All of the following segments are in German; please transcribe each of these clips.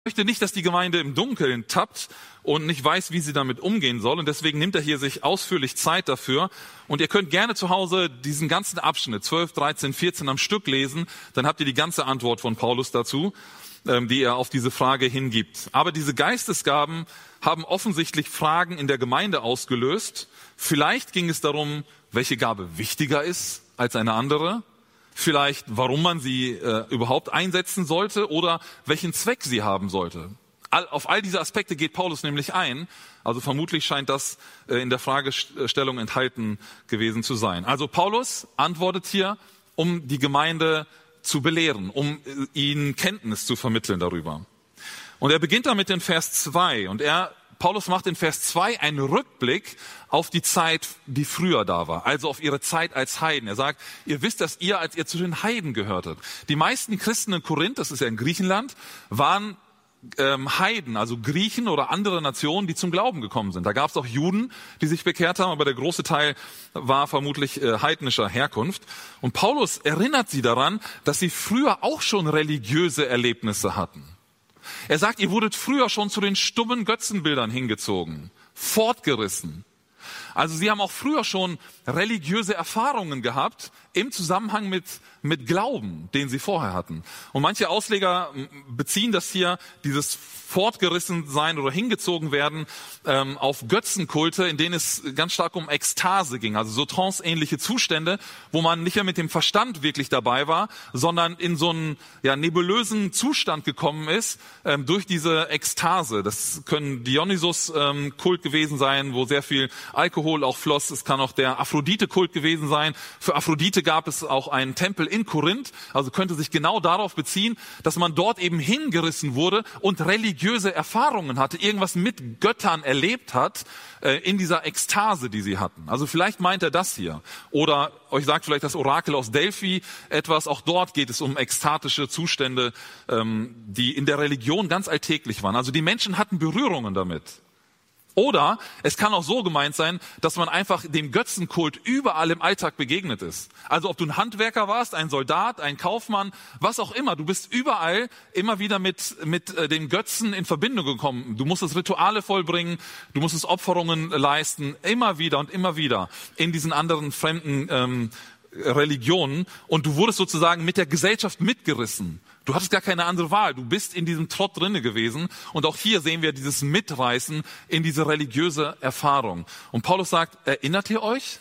möchte nicht, dass die Gemeinde im Dunkeln tappt und nicht weiß, wie sie damit umgehen soll. Und deswegen nimmt er hier sich ausführlich Zeit dafür. Und ihr könnt gerne zu Hause diesen ganzen Abschnitt 12, 13, 14 am Stück lesen. Dann habt ihr die ganze Antwort von Paulus dazu, die er auf diese Frage hingibt. Aber diese Geistesgaben haben offensichtlich Fragen in der Gemeinde ausgelöst. Vielleicht ging es darum, welche Gabe wichtiger ist als eine andere. Vielleicht, warum man sie überhaupt einsetzen sollte oder welchen Zweck sie haben sollte. Auf all diese Aspekte geht Paulus nämlich ein. Also vermutlich scheint das in der Fragestellung enthalten gewesen zu sein. Also Paulus antwortet hier, um die Gemeinde zu belehren, um ihnen Kenntnis zu vermitteln darüber. Und er beginnt damit in Vers 2. Und Paulus macht in Vers 2 einen Rückblick auf die Zeit, die früher da war, also auf ihre Zeit als Heiden. Er sagt, ihr wisst, dass ihr, als ihr zu den Heiden gehörtet. Die meisten Christen in Korinth, das ist ja in Griechenland, waren Heiden, also Griechen oder andere Nationen, die zum Glauben gekommen sind. Da gab es auch Juden, die sich bekehrt haben, aber der große Teil war vermutlich heidnischer Herkunft. Und Paulus erinnert sie daran, dass sie früher auch schon religiöse Erlebnisse hatten. Er sagt, ihr wurdet früher schon zu den stummen Götzenbildern hingezogen, fortgerissen. Also sie haben auch früher schon religiöse Erfahrungen gehabt im Zusammenhang mit Glauben, den sie vorher hatten. Und manche Ausleger beziehen das hier, dieses fortgerissen sein oder hingezogen werden, auf Götzenkulte, in denen es ganz stark um Ekstase ging, also so tranceähnliche Zustände, wo man nicht mehr mit dem Verstand wirklich dabei war, sondern in so einen nebulösen Zustand gekommen ist durch diese Ekstase. Das können Dionysos-Kult gewesen sein, wo sehr viel Alkohol auch floss. Es kann auch der Aphrodite-Kult gewesen sein. Für Aphrodite gab es auch einen Tempel in Korinth, also könnte sich genau darauf beziehen, dass man dort eben hingerissen wurde und religiöse Erfahrungen hatte, irgendwas mit Göttern erlebt hat, in dieser Ekstase, die sie hatten. Also vielleicht meint er das hier. Oder euch sagt vielleicht das Orakel aus Delphi etwas, auch dort geht es um ekstatische Zustände, die in der Religion ganz alltäglich waren. Also die Menschen hatten Berührungen damit. Oder es kann auch so gemeint sein, dass man einfach dem Götzenkult überall im Alltag begegnet ist. Also ob du ein Handwerker warst, ein Soldat, ein Kaufmann, was auch immer, du bist überall immer wieder mit dem Götzen in Verbindung gekommen. Du musstest Rituale vollbringen, du musstest Opferungen leisten, immer wieder in diesen anderen fremden Religionen, und du wurdest sozusagen mit der Gesellschaft mitgerissen. Du hattest gar keine andere Wahl. Du bist in diesem Trott drinne gewesen. Und auch hier sehen wir dieses Mitreißen in diese religiöse Erfahrung. Und Paulus sagt, erinnert ihr euch?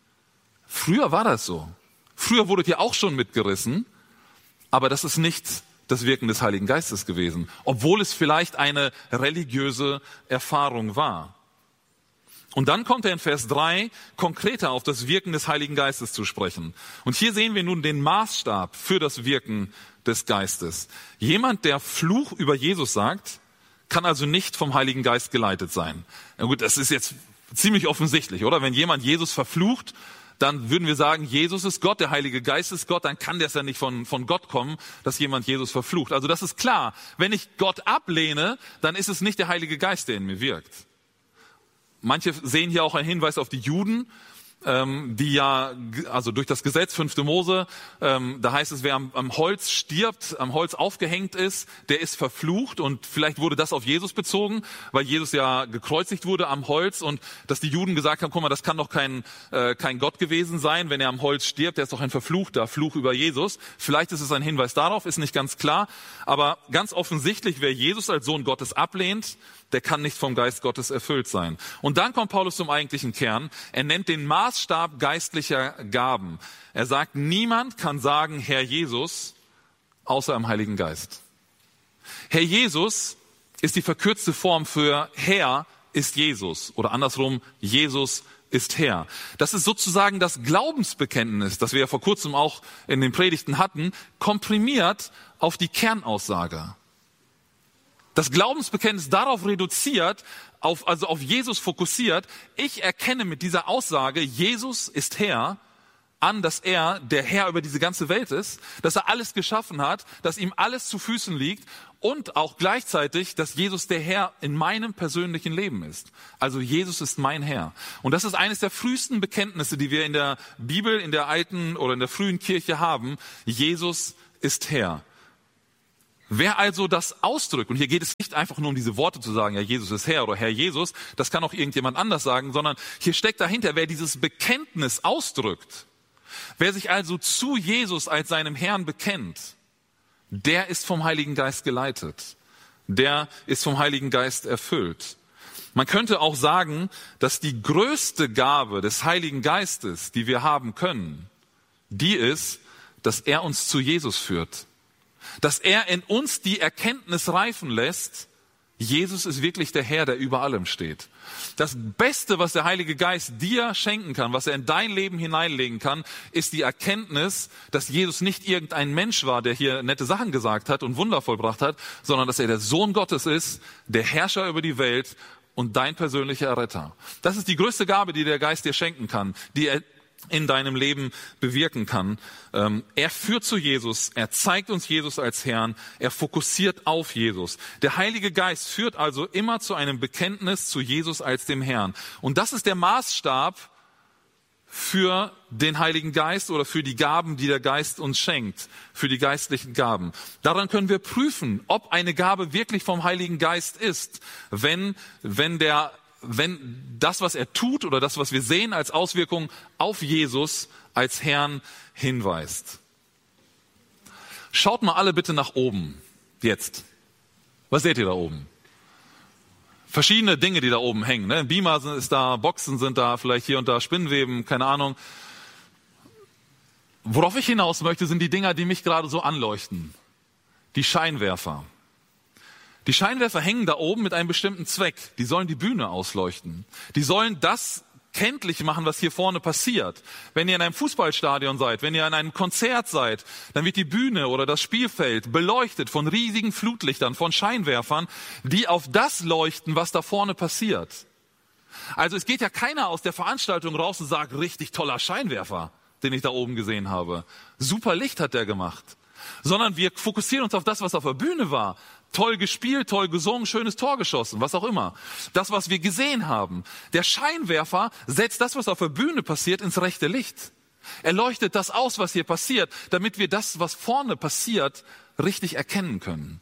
Früher war das so. Früher wurdet ihr auch schon mitgerissen. Aber das ist nicht das Wirken des Heiligen Geistes gewesen. Obwohl es vielleicht eine religiöse Erfahrung war. Und dann kommt er in Vers 3 konkreter auf das Wirken des Heiligen Geistes zu sprechen. Und hier sehen wir nun den Maßstab für das Wirken des Geistes. Jemand, der Fluch über Jesus sagt, kann also nicht vom Heiligen Geist geleitet sein. Na gut, das ist jetzt ziemlich offensichtlich, oder? Wenn jemand Jesus verflucht, dann würden wir sagen, Jesus ist Gott, der Heilige Geist ist Gott, dann kann das ja nicht von Gott kommen, dass jemand Jesus verflucht. Also das ist klar. Wenn ich Gott ablehne, dann ist es nicht der Heilige Geist, der in mir wirkt. Manche sehen hier auch einen Hinweis auf die Juden, die ja, also durch das Gesetz 5. Mose, da heißt es, wer am Holz stirbt, am Holz aufgehängt ist, der ist verflucht, und vielleicht wurde das auf Jesus bezogen, weil Jesus ja gekreuzigt wurde am Holz, und dass die Juden gesagt haben, guck mal, das kann doch kein Gott gewesen sein, wenn er am Holz stirbt, der ist doch ein verfluchter Fluch über Jesus. Vielleicht ist es ein Hinweis darauf, ist nicht ganz klar, aber ganz offensichtlich, wer Jesus als Sohn Gottes ablehnt, der kann nicht vom Geist Gottes erfüllt sein. Und dann kommt Paulus zum eigentlichen Kern. Er nennt den Maßstab geistlicher Gaben. Er sagt, niemand kann sagen, Herr Jesus, außer im Heiligen Geist. Herr Jesus ist die verkürzte Form für Herr ist Jesus. Oder andersrum, Jesus ist Herr. Das ist sozusagen das Glaubensbekenntnis, das wir ja vor kurzem auch in den Predigten hatten, komprimiert auf die Kernaussage. Das Glaubensbekenntnis darauf reduziert, also auf Jesus fokussiert. Ich erkenne mit dieser Aussage, Jesus ist Herr, an, dass er der Herr über diese ganze Welt ist, dass er alles geschaffen hat, dass ihm alles zu Füßen liegt, und auch gleichzeitig, dass Jesus der Herr in meinem persönlichen Leben ist. Also Jesus ist mein Herr. Und das ist eines der frühesten Bekenntnisse, die wir in der Bibel, in der alten oder in der frühen Kirche haben. Jesus ist Herr. Wer also das ausdrückt, und hier geht es nicht einfach nur um diese Worte zu sagen, ja, Jesus ist Herr oder Herr Jesus, das kann auch irgendjemand anders sagen, sondern hier steckt dahinter, wer dieses Bekenntnis ausdrückt, wer sich also zu Jesus als seinem Herrn bekennt, der ist vom Heiligen Geist geleitet. Der ist vom Heiligen Geist erfüllt. Man könnte auch sagen, dass die größte Gabe des Heiligen Geistes, die wir haben können, die ist, dass er uns zu Jesus führt. Dass er in uns die Erkenntnis reifen lässt, Jesus ist wirklich der Herr, der über allem steht. Das Beste, was der Heilige Geist dir schenken kann, was er in dein Leben hineinlegen kann, ist die Erkenntnis, dass Jesus nicht irgendein Mensch war, der hier nette Sachen gesagt hat und Wunder vollbracht hat, sondern dass er der Sohn Gottes ist, der Herrscher über die Welt und dein persönlicher Erretter. Das ist die größte Gabe, die der Geist dir schenken kann, die er in deinem Leben bewirken kann. Er führt zu Jesus, er zeigt uns Jesus als Herrn, er fokussiert auf Jesus. Der Heilige Geist führt also immer zu einem Bekenntnis zu Jesus als dem Herrn. Und das ist der Maßstab für den Heiligen Geist oder für die Gaben, die der Geist uns schenkt, für die geistlichen Gaben. Daran können wir prüfen, ob eine Gabe wirklich vom Heiligen Geist ist, wenn das, was er tut oder das, was wir sehen als Auswirkung auf Jesus als Herrn hinweist. Schaut mal alle bitte nach oben. Jetzt. Was seht ihr da oben? Verschiedene Dinge, die da oben hängen. Ne? Beamer ist da, Boxen sind da, vielleicht hier und da Spinnweben, keine Ahnung. Worauf ich hinaus möchte, sind die Dinger, die mich gerade so anleuchten. Die Scheinwerfer. Die Scheinwerfer hängen da oben mit einem bestimmten Zweck. Die sollen die Bühne ausleuchten. Die sollen das kenntlich machen, was hier vorne passiert. Wenn ihr in einem Fußballstadion seid, wenn ihr in einem Konzert seid, dann wird die Bühne oder das Spielfeld beleuchtet von riesigen Flutlichtern, von Scheinwerfern, die auf das leuchten, was da vorne passiert. Also es geht ja keiner aus der Veranstaltung raus und sagt, richtig toller Scheinwerfer, den ich da oben gesehen habe. Super Licht hat der gemacht. Sondern wir fokussieren uns auf das, was auf der Bühne war. Toll gespielt, toll gesungen, schönes Tor geschossen, was auch immer. Das, was wir gesehen haben. Der Scheinwerfer setzt das, was auf der Bühne passiert, ins rechte Licht. Er leuchtet das aus, was hier passiert, damit wir das, was vorne passiert, richtig erkennen können.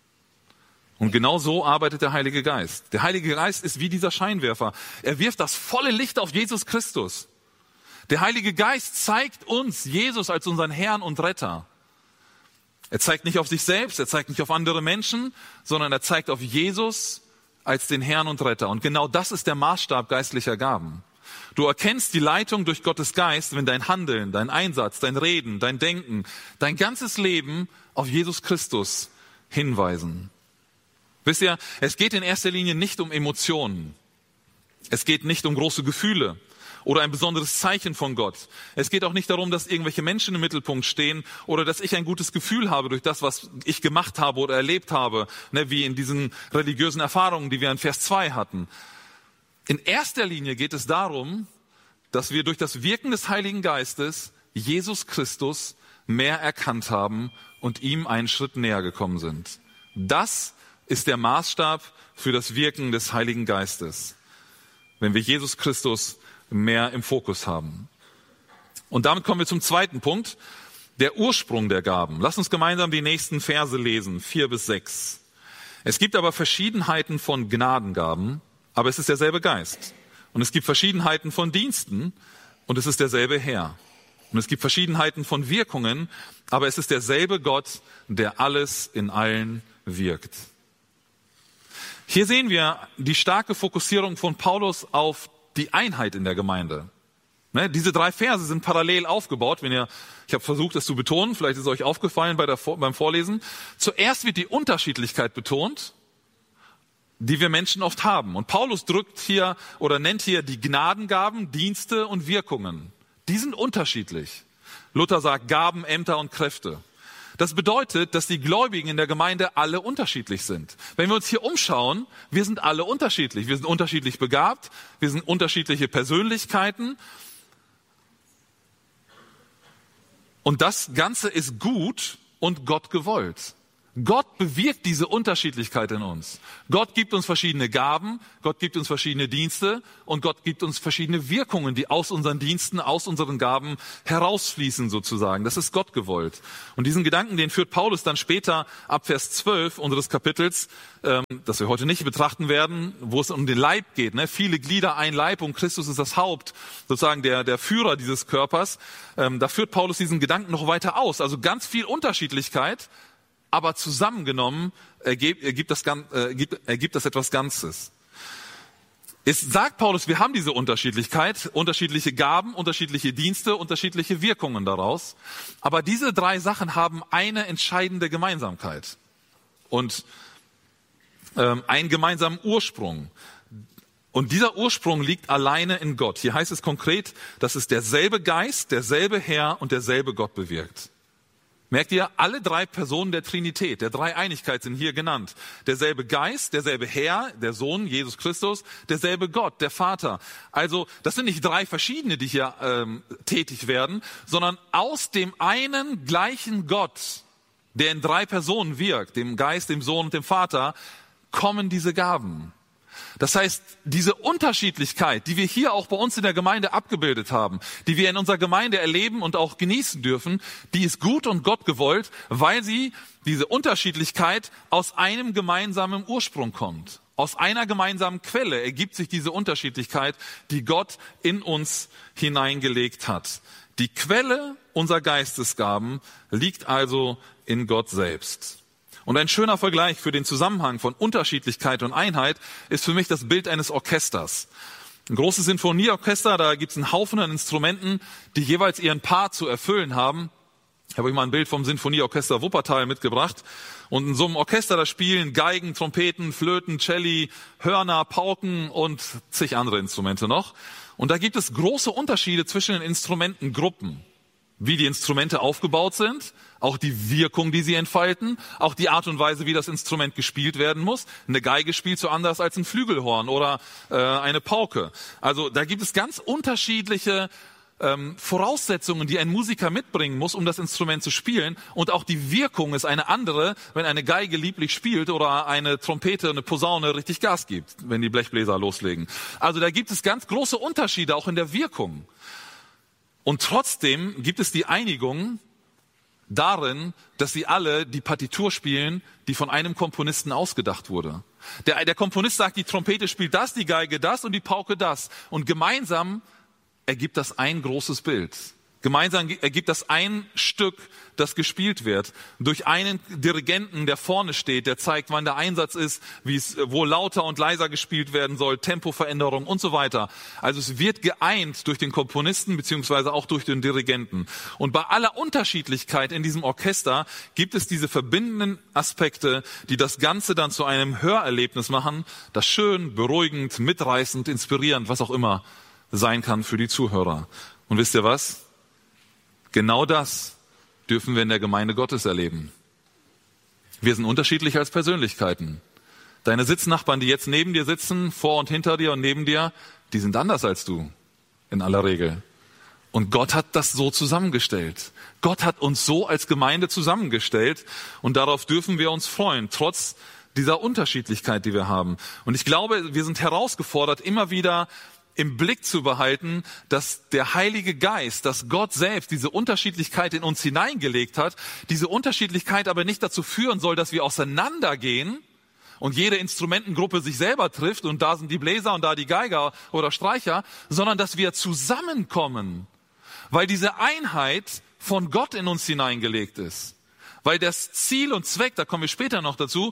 Und genau so arbeitet der Heilige Geist. Der Heilige Geist ist wie dieser Scheinwerfer. Er wirft das volle Licht auf Jesus Christus. Der Heilige Geist zeigt uns Jesus als unseren Herrn und Retter. Er zeigt nicht auf sich selbst, er zeigt nicht auf andere Menschen, sondern er zeigt auf Jesus als den Herrn und Retter. Und genau das ist der Maßstab geistlicher Gaben. Du erkennst die Leitung durch Gottes Geist, wenn dein Handeln, dein Einsatz, dein Reden, dein Denken, dein ganzes Leben auf Jesus Christus hinweisen. Wisst ihr, es geht in erster Linie nicht um Emotionen. Es geht nicht um große Gefühle oder ein besonderes Zeichen von Gott. Es geht auch nicht darum, dass irgendwelche Menschen im Mittelpunkt stehen oder dass ich ein gutes Gefühl habe durch das, was ich gemacht habe oder erlebt habe, wie in diesen religiösen Erfahrungen, die wir in Vers 2 hatten. In erster Linie geht es darum, dass wir durch das Wirken des Heiligen Geistes Jesus Christus mehr erkannt haben und ihm einen Schritt näher gekommen sind. Das ist der Maßstab für das Wirken des Heiligen Geistes, wenn wir Jesus Christus mehr im Fokus haben. Und damit kommen wir zum zweiten Punkt, der Ursprung der Gaben. Lass uns gemeinsam die nächsten Verse lesen, 4-6. Es gibt aber Verschiedenheiten von Gnadengaben, aber es ist derselbe Geist. Und es gibt Verschiedenheiten von Diensten und es ist derselbe Herr. Und es gibt Verschiedenheiten von Wirkungen, aber es ist derselbe Gott, der alles in allen wirkt. Hier sehen wir die starke Fokussierung von Paulus auf die Einheit in der Gemeinde. Diese 3 Verse sind parallel aufgebaut. Ich habe versucht, das zu betonen, vielleicht ist es euch aufgefallen beim Vorlesen. Zuerst wird die Unterschiedlichkeit betont, die wir Menschen oft haben. Und Paulus drückt hier oder nennt hier die Gnadengaben, Dienste und Wirkungen. Die sind unterschiedlich. Luther sagt Gaben, Ämter und Kräfte. Das bedeutet, dass die Gläubigen in der Gemeinde alle unterschiedlich sind. Wenn wir uns hier umschauen, wir sind alle unterschiedlich. Wir sind unterschiedlich begabt, wir sind unterschiedliche Persönlichkeiten. Und das Ganze ist gut und Gott gewollt. Gott bewirkt diese Unterschiedlichkeit in uns. Gott gibt uns verschiedene Gaben, Gott gibt uns verschiedene Dienste und Gott gibt uns verschiedene Wirkungen, die aus unseren Diensten, aus unseren Gaben herausfließen sozusagen. Das ist Gott gewollt. Und diesen Gedanken, den führt Paulus dann später ab Vers 12 unseres Kapitels, das wir heute nicht betrachten werden, wo es um den Leib geht. Ne? Viele Glieder, ein Leib und Christus ist das Haupt, sozusagen der Führer dieses Körpers. Da führt Paulus diesen Gedanken noch weiter aus. Also ganz viel Unterschiedlichkeit, aber zusammengenommen ergibt das etwas Ganzes. Es sagt Paulus, wir haben diese Unterschiedlichkeit, unterschiedliche Gaben, unterschiedliche Dienste, unterschiedliche Wirkungen daraus. Aber diese drei Sachen haben eine entscheidende Gemeinsamkeit und einen gemeinsamen Ursprung. Und dieser Ursprung liegt alleine in Gott. Hier heißt es konkret, dass es derselbe Geist, derselbe Herr und derselbe Gott bewirkt. Merkt ihr, alle drei Personen der Trinität, der Dreieinigkeit sind hier genannt. Derselbe Geist, derselbe Herr, der Sohn, Jesus Christus, derselbe Gott, der Vater. Also das sind nicht drei verschiedene, die hier tätig werden, sondern aus dem einen gleichen Gott, der in drei Personen wirkt, dem Geist, dem Sohn und dem Vater, kommen diese Gaben. Das heißt, diese Unterschiedlichkeit, die wir hier auch bei uns in der Gemeinde abgebildet haben, die wir in unserer Gemeinde erleben und auch genießen dürfen, die ist gut und Gott gewollt, weil sie, diese Unterschiedlichkeit, aus einem gemeinsamen Ursprung kommt. Aus einer gemeinsamen Quelle ergibt sich diese Unterschiedlichkeit, die Gott in uns hineingelegt hat. Die Quelle unserer Geistesgaben liegt also in Gott selbst. Und ein schöner Vergleich für den Zusammenhang von Unterschiedlichkeit und Einheit ist für mich das Bild eines Orchesters. Ein großes Sinfonieorchester, da gibt es einen Haufen an Instrumenten, die jeweils ihren Part zu erfüllen haben. Ich habe euch mal ein Bild vom Sinfonieorchester Wuppertal mitgebracht. Und in so einem Orchester, da spielen Geigen, Trompeten, Flöten, Celli, Hörner, Pauken und zig andere Instrumente noch. Und da gibt es große Unterschiede zwischen den Instrumentengruppen. Wie die Instrumente aufgebaut sind, auch die Wirkung, die sie entfalten, auch die Art und Weise, wie das Instrument gespielt werden muss. Eine Geige spielt so anders als ein Flügelhorn oder eine Pauke. Also da gibt es ganz unterschiedliche Voraussetzungen, die ein Musiker mitbringen muss, um das Instrument zu spielen. Und auch die Wirkung ist eine andere, wenn eine Geige lieblich spielt oder eine Trompete, eine Posaune richtig Gas gibt, wenn die Blechbläser loslegen. Also da gibt es ganz große Unterschiede auch in der Wirkung. Und trotzdem gibt es die Einigung darin, dass sie alle die Partitur spielen, die von einem Komponisten ausgedacht wurde. Der Komponist sagt, die Trompete spielt das, die Geige das und die Pauke das. Und gemeinsam ergibt das ein großes Bild. Gemeinsam ergibt das ein Stück, das gespielt wird. Durch einen Dirigenten, der vorne steht, der zeigt, wann der Einsatz ist, wo lauter und leiser gespielt werden soll, Tempoveränderung und so weiter. Also es wird geeint durch den Komponisten beziehungsweise auch durch den Dirigenten. Und bei aller Unterschiedlichkeit in diesem Orchester gibt es diese verbindenden Aspekte, die das Ganze dann zu einem Hörerlebnis machen, das schön, beruhigend, mitreißend, inspirierend, was auch immer sein kann für die Zuhörer. Und wisst ihr was? Genau das dürfen wir in der Gemeinde Gottes erleben. Wir sind unterschiedlich als Persönlichkeiten. Deine Sitznachbarn, die jetzt neben dir sitzen, vor und hinter dir und neben dir, die sind anders als du, in aller Regel. Und Gott hat das so zusammengestellt. Gott hat uns so als Gemeinde zusammengestellt und darauf dürfen wir uns freuen, trotz dieser Unterschiedlichkeit, die wir haben. Und ich glaube, wir sind herausgefordert, immer wieder im Blick zu behalten, dass der Heilige Geist, dass Gott selbst diese Unterschiedlichkeit in uns hineingelegt hat, diese Unterschiedlichkeit aber nicht dazu führen soll, dass wir auseinandergehen und jede Instrumentengruppe sich selber trifft und da sind die Bläser und da die Geiger oder Streicher, sondern dass wir zusammenkommen, weil diese Einheit von Gott in uns hineingelegt ist. Weil das Ziel und Zweck, da kommen wir später noch dazu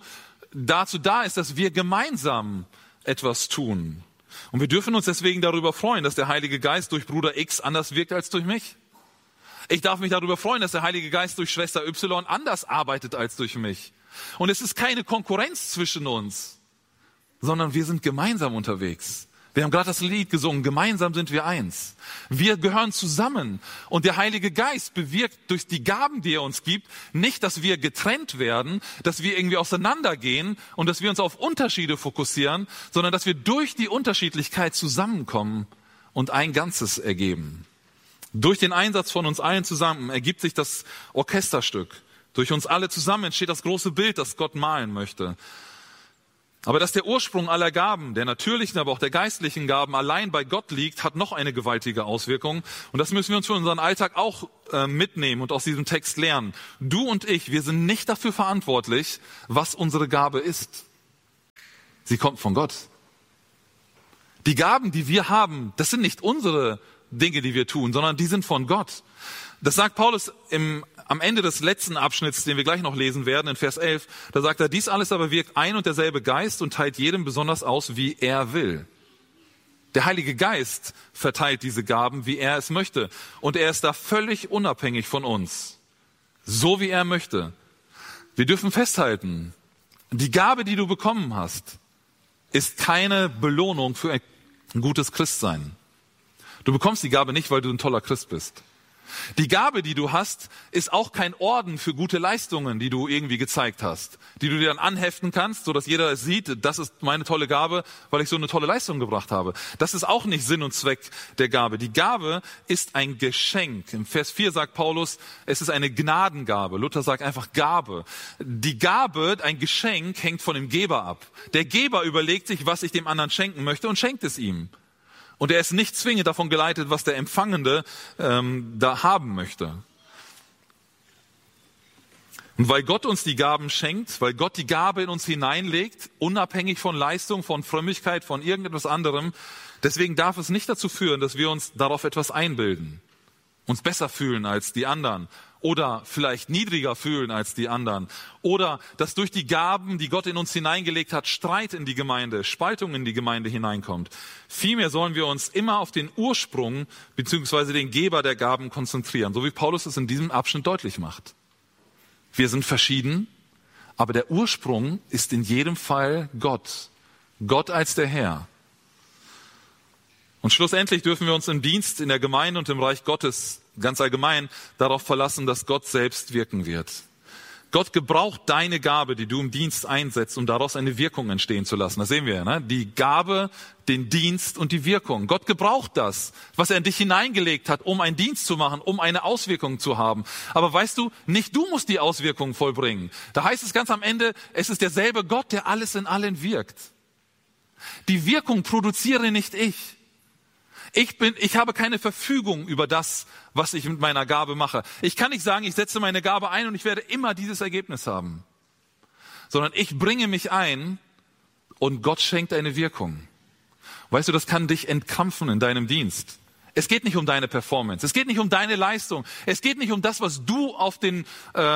da ist, dass wir gemeinsam etwas tun. Und wir dürfen uns deswegen darüber freuen, dass der Heilige Geist durch Bruder X anders wirkt als durch mich. Ich darf mich darüber freuen, dass der Heilige Geist durch Schwester Y anders arbeitet als durch mich. Und es ist keine Konkurrenz zwischen uns, sondern wir sind gemeinsam unterwegs. Wir haben gerade das Lied gesungen, gemeinsam sind wir eins. Wir gehören zusammen und der Heilige Geist bewirkt durch die Gaben, die er uns gibt, nicht, dass wir getrennt werden, dass wir irgendwie auseinandergehen und dass wir uns auf Unterschiede fokussieren, sondern dass wir durch die Unterschiedlichkeit zusammenkommen und ein Ganzes ergeben. Durch den Einsatz von uns allen zusammen ergibt sich das Orchesterstück, Durch uns alle zusammen entsteht das große Bild, das Gott malen möchte. Aber dass der Ursprung aller Gaben, der natürlichen, aber auch der geistlichen Gaben, allein bei Gott liegt, hat noch eine gewaltige Auswirkung. Und das müssen wir uns für unseren Alltag auch mitnehmen und aus diesem Text lernen. Du und ich, wir sind nicht dafür verantwortlich, was unsere Gabe ist. Sie kommt von Gott. Die Gaben, die wir haben, das sind nicht unsere Dinge, die wir tun, sondern die sind von Gott. Das sagt Paulus am Ende des letzten Abschnitts, den wir gleich noch lesen werden, in Vers 11. Da sagt er, dies alles aber wirkt ein und derselbe Geist und teilt jedem besonders aus, wie er will. Der Heilige Geist verteilt diese Gaben, wie er es möchte. Und er ist da völlig unabhängig von uns. So wie er möchte. Wir dürfen festhalten, die Gabe, die du bekommen hast, ist keine Belohnung für ein gutes Christsein. Du bekommst die Gabe nicht, weil du ein toller Christ bist. Die Gabe, die du hast, ist auch kein Orden für gute Leistungen, die du irgendwie gezeigt hast, die du dir dann anheften kannst, sodass jeder es sieht, das ist meine tolle Gabe, weil ich so eine tolle Leistung gebracht habe. Das ist auch nicht Sinn und Zweck der Gabe. Die Gabe ist ein Geschenk. Im Vers 4 sagt Paulus, es ist eine Gnadengabe. Luther sagt einfach Gabe. Die Gabe, ein Geschenk, hängt von dem Geber ab. Der Geber überlegt sich, was ich dem anderen schenken möchte und schenkt es ihm. Und er ist nicht zwingend davon geleitet, was der Empfangende da haben möchte. Und weil Gott uns die Gaben schenkt, weil Gott die Gabe in uns hineinlegt, unabhängig von Leistung, von Frömmigkeit, von irgendetwas anderem, deswegen darf es nicht dazu führen, dass wir uns darauf etwas einbilden, uns besser fühlen als die anderen oder vielleicht niedriger fühlen als die anderen oder dass durch die Gaben, die Gott in uns hineingelegt hat, Streit in die Gemeinde, Spaltung in die Gemeinde hineinkommt. Vielmehr sollen wir uns immer auf den Ursprung bzw. den Geber der Gaben konzentrieren, so wie Paulus es in diesem Abschnitt deutlich macht. Wir sind verschieden, aber der Ursprung ist in jedem Fall Gott. Gott als der Herr. Und schlussendlich dürfen wir uns im Dienst, in der Gemeinde und im Reich Gottes ganz allgemein darauf verlassen, dass Gott selbst wirken wird. Gott gebraucht deine Gabe, die du im Dienst einsetzt, um daraus eine Wirkung entstehen zu lassen. Das sehen wir ja, ne? Die Gabe, den Dienst und die Wirkung. Gott gebraucht das, was er in dich hineingelegt hat, um einen Dienst zu machen, um eine Auswirkung zu haben. Aber weißt du, nicht du musst die Auswirkung vollbringen. Da heißt es ganz am Ende, es ist derselbe Gott, der alles in allen wirkt. Die Wirkung produziere nicht ich. Ich habe keine Verfügung über das, was ich mit meiner Gabe mache. Ich kann nicht sagen, ich setze meine Gabe ein und ich werde immer dieses Ergebnis haben. Sondern ich bringe mich ein und Gott schenkt eine Wirkung. Weißt du, das kann dich entkrampfen in deinem Dienst. Es geht nicht um deine Performance. Es geht nicht um deine Leistung. Es geht nicht um das, was du auf den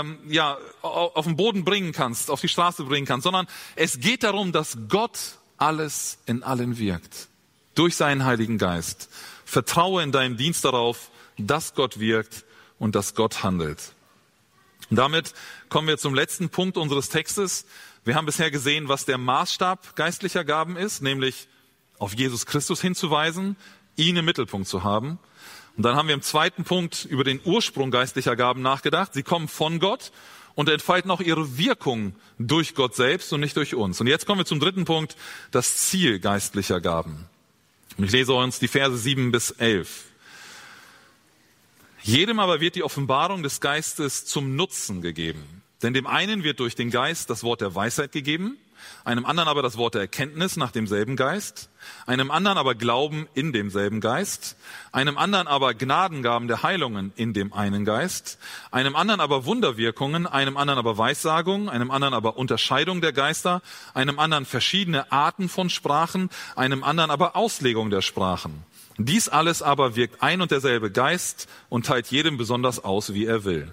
Boden bringen kannst, auf die Straße bringen kannst, sondern es geht darum, dass Gott alles in allen wirkt. Durch seinen Heiligen Geist. Vertraue in deinem Dienst darauf, dass Gott wirkt und dass Gott handelt. Und damit kommen wir zum letzten Punkt unseres Textes. Wir haben bisher gesehen, was der Maßstab geistlicher Gaben ist, nämlich auf Jesus Christus hinzuweisen, ihn im Mittelpunkt zu haben. Und dann haben wir im zweiten Punkt über den Ursprung geistlicher Gaben nachgedacht. Sie kommen von Gott und entfalten auch ihre Wirkung durch Gott selbst und nicht durch uns. Und jetzt kommen wir zum dritten Punkt, das Ziel geistlicher Gaben. Und ich lese uns die Verse 7 bis 11. Jedem aber wird die Offenbarung des Geistes zum Nutzen gegeben. Denn dem einen wird durch den Geist das Wort der Weisheit gegeben, einem anderen aber das Wort der Erkenntnis nach demselben Geist, einem anderen aber Glauben in demselben Geist, einem anderen aber Gnadengaben der Heilungen in dem einen Geist, einem anderen aber Wunderwirkungen, einem anderen aber Weissagung, einem anderen aber Unterscheidung der Geister, einem anderen verschiedene Arten von Sprachen, einem anderen aber Auslegung der Sprachen. Dies alles aber wirkt ein und derselbe Geist und teilt jedem besonders aus, wie er will.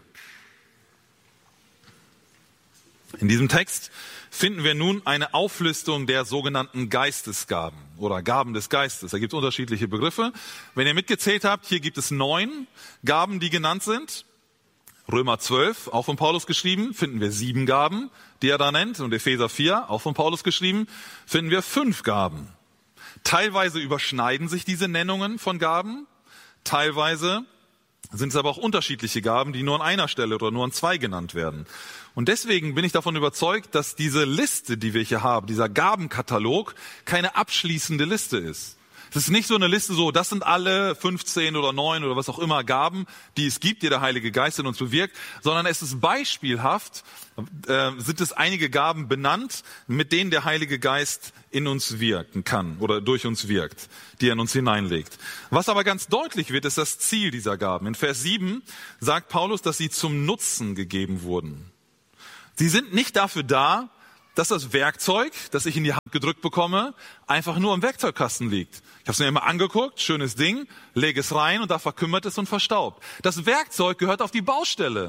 In diesem Text finden wir nun eine Auflistung der sogenannten Geistesgaben oder Gaben des Geistes. Da gibt es unterschiedliche Begriffe. Wenn ihr mitgezählt habt, hier gibt es 9 Gaben, die genannt sind. Römer 12, auch von Paulus geschrieben, finden wir 7 Gaben, die er da nennt. Und Epheser 4, auch von Paulus geschrieben, finden wir 5 Gaben. Teilweise überschneiden sich diese Nennungen von Gaben, teilweise sind es aber auch unterschiedliche Gaben, die nur an einer Stelle oder nur an 2 genannt werden. Und deswegen bin ich davon überzeugt, dass diese Liste, die wir hier haben, dieser Gabenkatalog, keine abschließende Liste ist. Das ist nicht so eine Liste so, das sind alle 15 oder 9 oder was auch immer Gaben, die es gibt, die der Heilige Geist in uns bewirkt, sondern es ist beispielhaft, sind es einige Gaben benannt, mit denen der Heilige Geist in uns wirken kann oder durch uns wirkt, die er in uns hineinlegt. Was aber ganz deutlich wird, ist das Ziel dieser Gaben. In Vers 7 sagt Paulus, dass sie zum Nutzen gegeben wurden. Sie sind nicht dafür da, dass das Werkzeug, das ich in die Hand gedrückt bekomme, einfach nur im Werkzeugkasten liegt. Ich habe es mir immer angeguckt, schönes Ding, lege es rein und da verkümmert es und verstaubt. Das Werkzeug gehört auf die Baustelle.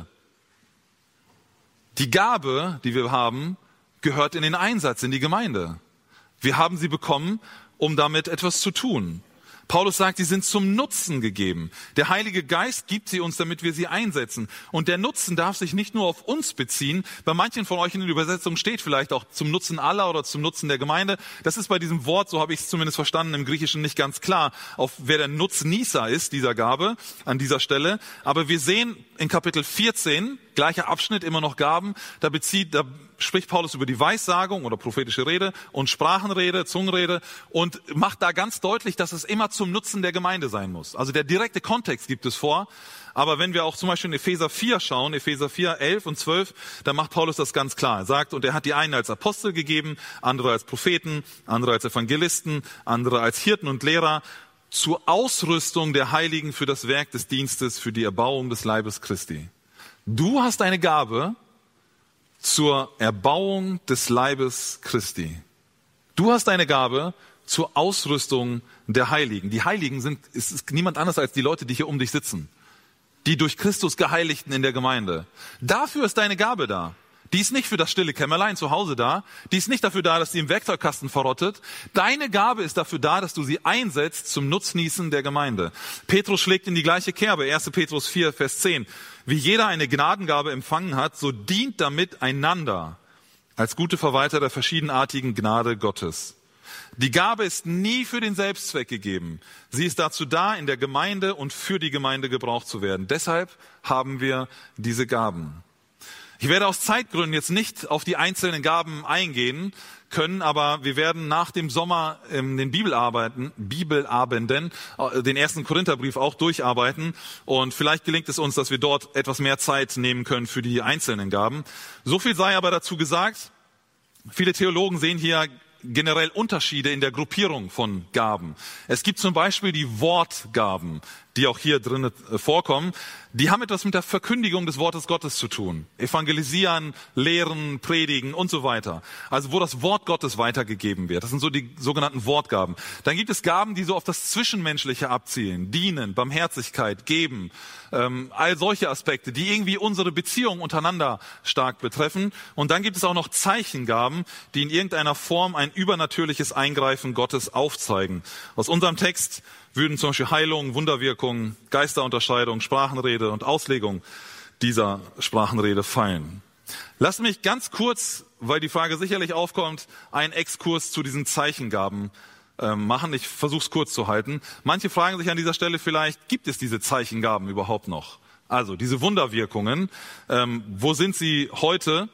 Die Gabe, die wir haben, gehört in den Einsatz, in die Gemeinde. Wir haben sie bekommen, um damit etwas zu tun. Paulus sagt, sie sind zum Nutzen gegeben. Der Heilige Geist gibt sie uns, damit wir sie einsetzen. Und der Nutzen darf sich nicht nur auf uns beziehen. Bei manchen von euch in den Übersetzungen steht vielleicht auch zum Nutzen aller oder zum Nutzen der Gemeinde. Das ist bei diesem Wort, so habe ich es zumindest verstanden, im Griechischen nicht ganz klar, auf wer der Nutznießer ist, dieser Gabe an dieser Stelle. Aber wir sehen in Kapitel 14, gleicher Abschnitt, immer noch Gaben, da spricht Paulus über die Weissagung oder prophetische Rede und Sprachenrede, Zungenrede und macht da ganz deutlich, dass es immer zum Nutzen der Gemeinde sein muss. Also der direkte Kontext gibt es vor. Aber wenn wir auch zum Beispiel in Epheser 4 schauen, Epheser 4, 11 und 12, dann macht Paulus das ganz klar. Er sagt, und er hat die einen als Apostel gegeben, andere als Propheten, andere als Evangelisten, andere als Hirten und Lehrer, zur Ausrüstung der Heiligen für das Werk des Dienstes, für die Erbauung des Leibes Christi. Du hast eine Gabe zur Erbauung des Leibes Christi. Du hast eine Gabe zur Ausrüstung der Heiligen. Die Heiligen ist niemand anders als die Leute, die hier um dich sitzen. Die durch Christus Geheiligten in der Gemeinde. Dafür ist deine Gabe da. Die ist nicht für das stille Kämmerlein zu Hause da. Die ist nicht dafür da, dass sie im Werkzeugkasten verrottet. Deine Gabe ist dafür da, dass du sie einsetzt zum Nutznießen der Gemeinde. Petrus schlägt in die gleiche Kerbe. 1. Petrus 4, Vers 10. Wie jeder eine Gnadengabe empfangen hat, so dient damit einander als gute Verwalter der verschiedenartigen Gnade Gottes. Die Gabe ist nie für den Selbstzweck gegeben. Sie ist dazu da, in der Gemeinde und für die Gemeinde gebraucht zu werden. Deshalb haben wir diese Gaben. Ich werde aus Zeitgründen jetzt nicht auf die einzelnen Gaben eingehen können, aber wir werden nach dem Sommer in den Bibelabenden den 1. Korintherbrief auch durcharbeiten und vielleicht gelingt es uns, dass wir dort etwas mehr Zeit nehmen können für die einzelnen Gaben. So viel sei aber dazu gesagt. Viele Theologen sehen hier generell Unterschiede in der Gruppierung von Gaben. Es gibt zum Beispiel die Wortgaben, die auch hier drin vorkommen. Die haben etwas mit der Verkündigung des Wortes Gottes zu tun. Evangelisieren, lehren, predigen und so weiter. Also wo das Wort Gottes weitergegeben wird. Das sind so die sogenannten Wortgaben. Dann gibt es Gaben, die so auf das Zwischenmenschliche abzielen. Dienen, Barmherzigkeit, geben. All solche Aspekte, die irgendwie unsere Beziehung untereinander stark betreffen. Und dann gibt es auch noch Zeichengaben, die in irgendeiner Form ein übernatürliches Eingreifen Gottes aufzeigen. Aus unserem Text würden zum Beispiel Heilung, Wunderwirkung, Geisterunterscheidung, Sprachenrede und Auslegung dieser Sprachenrede fallen. Lasst mich ganz kurz, weil die Frage sicherlich aufkommt, einen Exkurs zu diesen Zeichengaben machen. Ich versuche es kurz zu halten. Manche fragen sich an dieser Stelle vielleicht, gibt es diese Zeichengaben überhaupt noch? Also diese Wunderwirkungen, wo sind sie heute?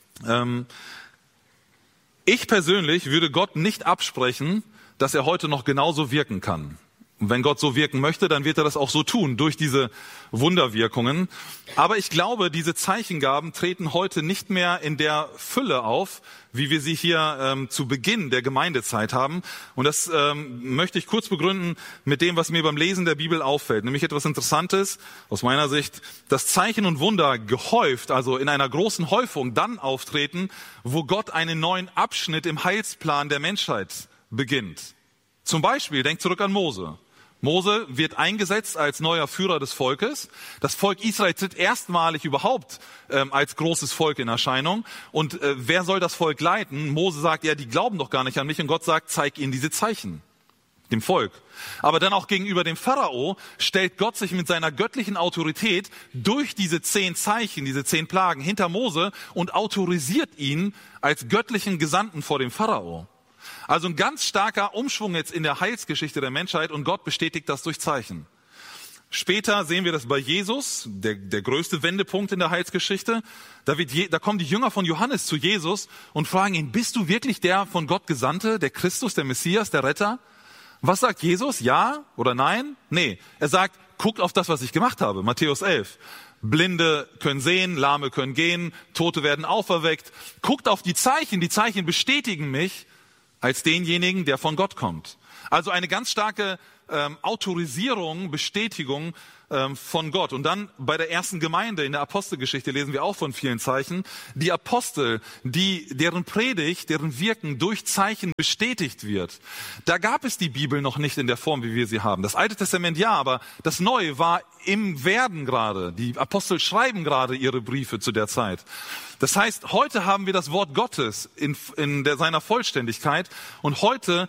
Ich persönlich würde Gott nicht absprechen, dass er heute noch genauso wirken kann. Und wenn Gott so wirken möchte, dann wird er das auch so tun, durch diese Wunderwirkungen. Aber ich glaube, diese Zeichengaben treten heute nicht mehr in der Fülle auf, wie wir sie hier zu Beginn der Gemeindezeit haben. Und das möchte ich kurz begründen mit dem, was mir beim Lesen der Bibel auffällt. Nämlich etwas Interessantes aus meiner Sicht, dass Zeichen und Wunder gehäuft, also in einer großen Häufung dann auftreten, wo Gott einen neuen Abschnitt im Heilsplan der Menschheit beginnt. Zum Beispiel, denkt zurück an Mose. Mose wird eingesetzt als neuer Führer des Volkes. Das Volk Israel tritt erstmalig überhaupt als großes Volk in Erscheinung. Und wer soll das Volk leiten? Mose sagt, ja, die glauben doch gar nicht an mich. Und Gott sagt, zeig ihnen diese Zeichen, dem Volk. Aber dann auch gegenüber dem Pharao stellt Gott sich mit seiner göttlichen Autorität durch diese 10 Zeichen, diese 10 Plagen hinter Mose und autorisiert ihn als göttlichen Gesandten vor dem Pharao. Also ein ganz starker Umschwung jetzt in der Heilsgeschichte der Menschheit und Gott bestätigt das durch Zeichen. Später sehen wir das bei Jesus, der größte Wendepunkt in der Heilsgeschichte. Da kommen die Jünger von Johannes zu Jesus und fragen ihn, bist du wirklich der von Gott Gesandte, der Christus, der Messias, der Retter? Was sagt Jesus? Ja oder nein? Nee, er sagt, guckt auf das, was ich gemacht habe. Matthäus 11. Blinde können sehen, Lahme können gehen, Tote werden auferweckt. Guckt auf die Zeichen bestätigen mich als denjenigen, der von Gott kommt. Also eine ganz starke Autorisierung, Bestätigung von Gott. Und dann bei der ersten Gemeinde in der Apostelgeschichte lesen wir auch von vielen Zeichen. Die Apostel, deren Predigt, deren Wirken durch Zeichen bestätigt wird. Da gab es die Bibel noch nicht in der Form, wie wir sie haben. Das Alte Testament ja, aber das Neue war im Werden gerade. Die Apostel schreiben gerade ihre Briefe zu der Zeit. Das heißt, heute haben wir das Wort Gottes in seiner Vollständigkeit und heute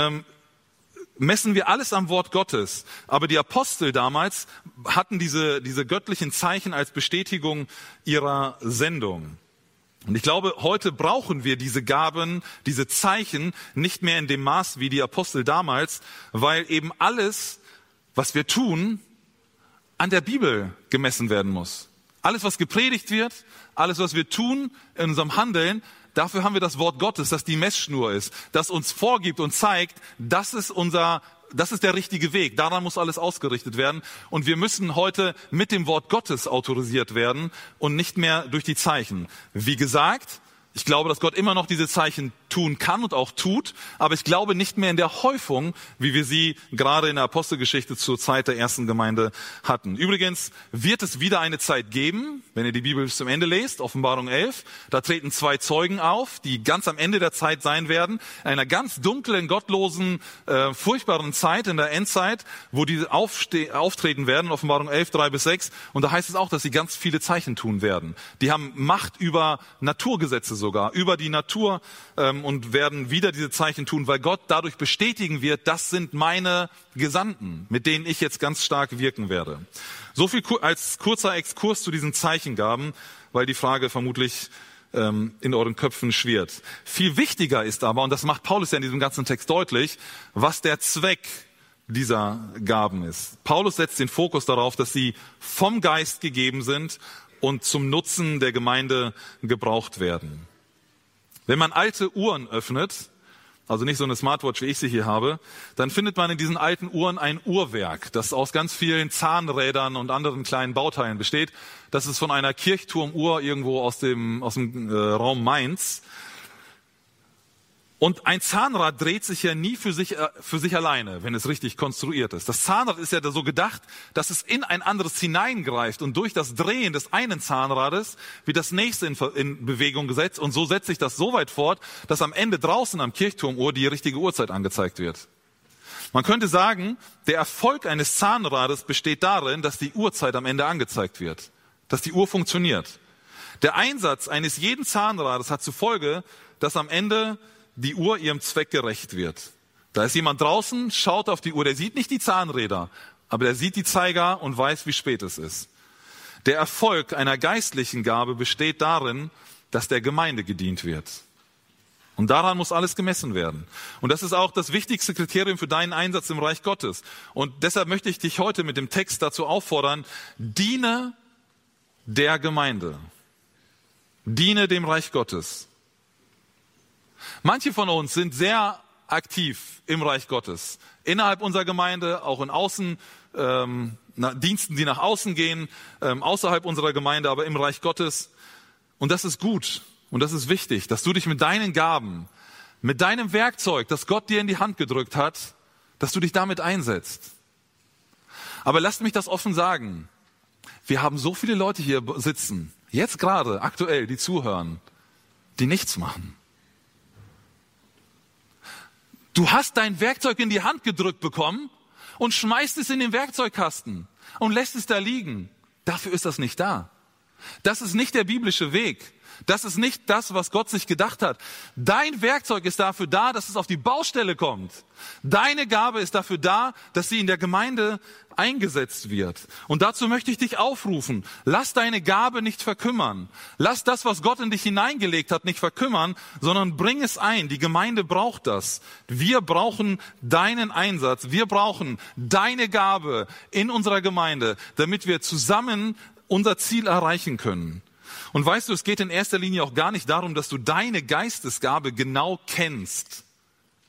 messen wir alles am Wort Gottes. Aber die Apostel damals hatten diese göttlichen Zeichen als Bestätigung ihrer Sendung. Und ich glaube, heute brauchen wir diese Gaben, diese Zeichen nicht mehr in dem Maß wie die Apostel damals, weil eben alles, was wir tun, an der Bibel gemessen werden muss. Alles, was gepredigt wird, alles, was wir tun in unserem Handeln, dafür haben wir das Wort Gottes, das die Messschnur ist, das uns vorgibt und zeigt, das ist der richtige Weg. Daran muss alles ausgerichtet werden. Und wir müssen heute mit dem Wort Gottes autorisiert werden und nicht mehr durch die Zeichen. Wie gesagt, ich glaube, dass Gott immer noch diese Zeichen tun kann und auch tut, aber ich glaube nicht mehr in der Häufung, wie wir sie gerade in der Apostelgeschichte zur Zeit der ersten Gemeinde hatten. Übrigens wird es wieder eine Zeit geben, wenn ihr die Bibel bis zum Ende lest, Offenbarung 11, da treten 2 Zeugen auf, die ganz am Ende der Zeit sein werden, in einer ganz dunklen, gottlosen, furchtbaren Zeit in der Endzeit, wo die auftreten werden, Offenbarung 11, 3-6, und da heißt es auch, dass sie ganz viele Zeichen tun werden. Die haben Macht über Naturgesetze sogar, über die Natur, und werden wieder diese Zeichen tun, weil Gott dadurch bestätigen wird, das sind meine Gesandten, mit denen ich jetzt ganz stark wirken werde. So viel als kurzer Exkurs zu diesen Zeichengaben, weil die Frage vermutlich in euren Köpfen schwirrt. Viel wichtiger ist aber, und das macht Paulus ja in diesem ganzen Text deutlich, was der Zweck dieser Gaben ist. Paulus setzt den Fokus darauf, dass sie vom Geist gegeben sind und zum Nutzen der Gemeinde gebraucht werden. Wenn man alte Uhren öffnet, also nicht so eine Smartwatch, wie ich sie hier habe, dann findet man in diesen alten Uhren ein Uhrwerk, das aus ganz vielen Zahnrädern und anderen kleinen Bauteilen besteht. Das ist von einer Kirchturmuhr irgendwo aus dem Raum Mainz. Und ein Zahnrad dreht sich ja nie für sich alleine, wenn es richtig konstruiert ist. Das Zahnrad ist ja so gedacht, dass es in ein anderes hineingreift und durch das Drehen des einen Zahnrades wird das nächste in Bewegung gesetzt und so setzt sich das so weit fort, dass am Ende draußen am Kirchturmuhr die richtige Uhrzeit angezeigt wird. Man könnte sagen, der Erfolg eines Zahnrades besteht darin, dass die Uhrzeit am Ende angezeigt wird, dass die Uhr funktioniert. Der Einsatz eines jeden Zahnrades hat zur Folge, dass am Ende die Uhr ihrem Zweck gerecht wird. Da ist jemand draußen, schaut auf die Uhr, der sieht nicht die Zahnräder, aber der sieht die Zeiger und weiß, wie spät es ist. Der Erfolg einer geistlichen Gabe besteht darin, dass der Gemeinde gedient wird. Und daran muss alles gemessen werden. Und das ist auch das wichtigste Kriterium für deinen Einsatz im Reich Gottes. Und deshalb möchte ich dich heute mit dem Text dazu auffordern, diene der Gemeinde. Diene dem Reich Gottes. Manche von uns sind sehr aktiv im Reich Gottes. Innerhalb unserer Gemeinde, auch in Diensten, die nach außen gehen, außerhalb unserer Gemeinde, aber im Reich Gottes. Und das ist gut und das ist wichtig, dass du dich mit deinen Gaben, mit deinem Werkzeug, das Gott dir in die Hand gedrückt hat, dass du dich damit einsetzt. Aber lasst mich das offen sagen. Wir haben so viele Leute hier sitzen, jetzt gerade, aktuell, die zuhören, die nichts machen. Du hast dein Werkzeug in die Hand gedrückt bekommen und schmeißt es in den Werkzeugkasten und lässt es da liegen. Dafür ist das nicht da. Das ist nicht der biblische Weg. Das ist nicht das, was Gott sich gedacht hat. Dein Werkzeug ist dafür da, dass es auf die Baustelle kommt. Deine Gabe ist dafür da, dass sie in der Gemeinde eingesetzt wird. Und dazu möchte ich dich aufrufen. Lass deine Gabe nicht verkümmern. Lass das, was Gott in dich hineingelegt hat, nicht verkümmern, sondern bring es ein. Die Gemeinde braucht das. Wir brauchen deinen Einsatz. Wir brauchen deine Gabe in unserer Gemeinde, damit wir zusammen unser Ziel erreichen können. Und weißt du, es geht in erster Linie auch gar nicht darum, dass du deine Geistesgabe genau kennst.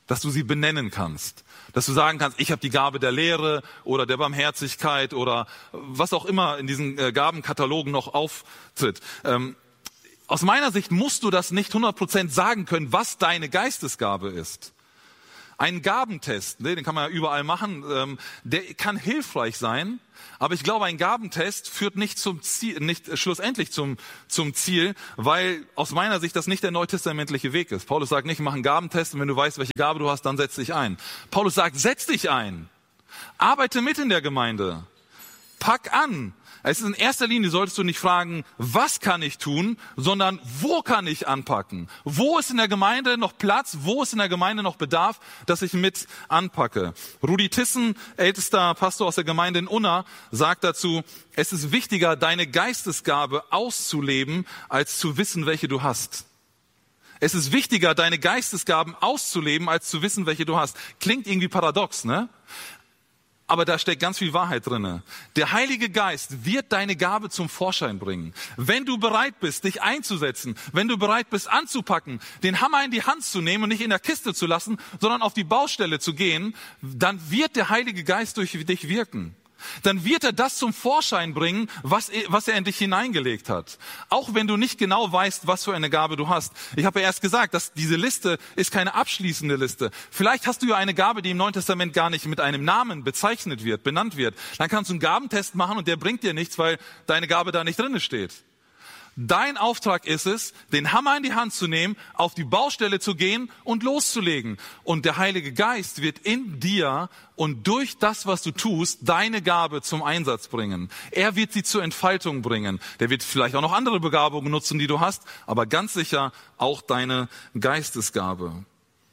dass du sie benennen kannst. Dass du sagen kannst, ich habe die Gabe der Lehre oder der Barmherzigkeit oder was auch immer in diesen Gabenkatalogen noch auftritt. Aus meiner Sicht musst du das nicht 100% sagen können, was deine Geistesgabe ist. Ein Gabentest, den kann man ja überall machen, der kann hilfreich sein, aber ich glaube, ein Gabentest führt nicht zum Ziel, nicht schlussendlich zum Ziel, weil aus meiner Sicht das nicht der neutestamentliche Weg ist. Paulus sagt nicht, mach einen Gabentest und wenn du weißt, welche Gabe du hast, dann setz dich ein. Paulus sagt, setz dich ein, arbeite mit in der Gemeinde, pack an. Es ist in erster Linie, solltest du nicht fragen, was kann ich tun, sondern wo kann ich anpacken? Wo ist in der Gemeinde noch Platz? Wo ist in der Gemeinde noch Bedarf, dass ich mit anpacke? Rudi Tissen, ältester Pastor aus der Gemeinde in Unna, sagt dazu, es ist wichtiger, deine Geistesgabe auszuleben, als zu wissen, welche du hast. Es ist wichtiger, deine Geistesgaben auszuleben, als zu wissen, welche du hast. Klingt irgendwie paradox, ne? Aber da steckt ganz viel Wahrheit drinne. Der Heilige Geist wird deine Gabe zum Vorschein bringen. Wenn du bereit bist, dich einzusetzen, wenn du bereit bist, anzupacken, den Hammer in die Hand zu nehmen und nicht in der Kiste zu lassen, sondern auf die Baustelle zu gehen, dann wird der Heilige Geist durch dich wirken. Dann wird er das zum Vorschein bringen, was er in dich hineingelegt hat. Auch wenn du nicht genau weißt, was für eine Gabe du hast. Ich habe ja erst gesagt, dass diese Liste ist keine abschließende Liste. Vielleicht hast du ja eine Gabe, die im Neuen Testament gar nicht mit einem Namen bezeichnet wird, benannt wird. Dann kannst du einen Gabentest machen und der bringt dir nichts, weil deine Gabe da nicht drin steht. Dein Auftrag ist es, den Hammer in die Hand zu nehmen, auf die Baustelle zu gehen und loszulegen. Und der Heilige Geist wird in dir und durch das, was du tust, deine Gabe zum Einsatz bringen. Er wird sie zur Entfaltung bringen. Der wird vielleicht auch noch andere Begabungen nutzen, die du hast, aber ganz sicher auch deine Geistesgabe.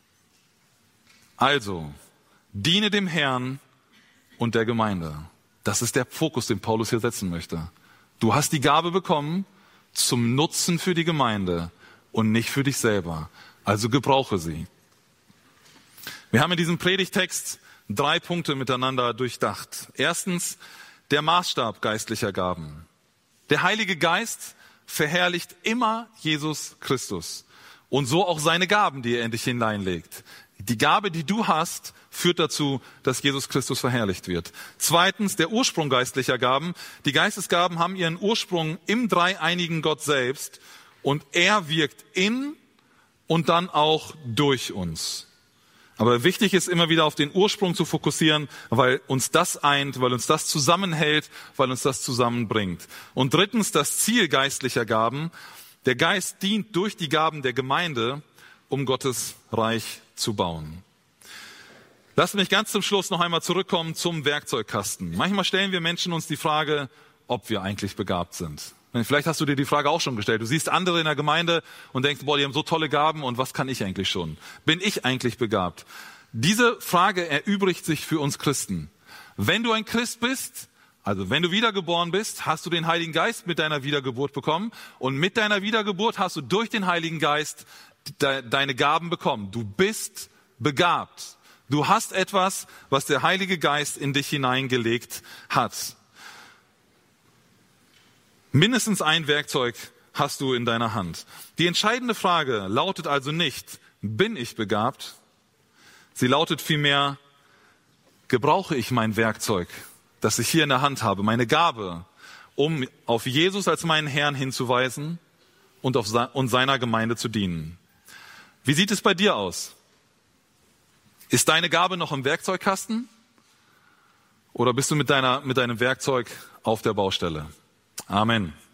Also, diene dem Herrn und der Gemeinde. Das ist der Fokus, den Paulus hier setzen möchte. Du hast die Gabe bekommen, zum Nutzen für die Gemeinde und nicht für dich selber. Also gebrauche sie. Wir haben in diesem Predigtext 3 Punkte miteinander durchdacht. Erstens, der Maßstab geistlicher Gaben. Der Heilige Geist verherrlicht immer Jesus Christus und so auch seine Gaben, die er in dich hineinlegt. Die Gabe, die du hast, führt dazu, dass Jesus Christus verherrlicht wird. Zweitens, der Ursprung geistlicher Gaben. Die Geistesgaben haben ihren Ursprung im dreieinigen Gott selbst und er wirkt in und dann auch durch uns. Aber wichtig ist immer wieder auf den Ursprung zu fokussieren, weil uns das eint, weil uns das zusammenhält, weil uns das zusammenbringt. Und drittens, das Ziel geistlicher Gaben. Der Geist dient durch die Gaben der Gemeinde, um Gottes Reich zu bauen. Lass mich ganz zum Schluss noch einmal zurückkommen zum Werkzeugkasten. Manchmal stellen wir Menschen uns die Frage, ob wir eigentlich begabt sind. Vielleicht hast du dir die Frage auch schon gestellt. Du siehst andere in der Gemeinde und denkst, boah, die haben so tolle Gaben und was kann ich eigentlich schon? Bin ich eigentlich begabt? Diese Frage erübrigt sich für uns Christen. Wenn du ein Christ bist, also wenn du wiedergeboren bist, hast du den Heiligen Geist mit deiner Wiedergeburt bekommen und mit deiner Wiedergeburt hast du durch den Heiligen Geist deine Gaben bekommen. Du bist begabt. Du hast etwas, was der Heilige Geist in dich hineingelegt hat. Mindestens ein Werkzeug hast du in deiner Hand. Die entscheidende Frage lautet also nicht, bin ich begabt? Sie lautet vielmehr, gebrauche ich mein Werkzeug, das ich hier in der Hand habe, meine Gabe, um auf Jesus als meinen Herrn hinzuweisen und seiner Gemeinde zu dienen. Wie sieht es bei dir aus? Ist deine Gabe noch im Werkzeugkasten? Oder bist du mit deinem Werkzeug auf der Baustelle? Amen.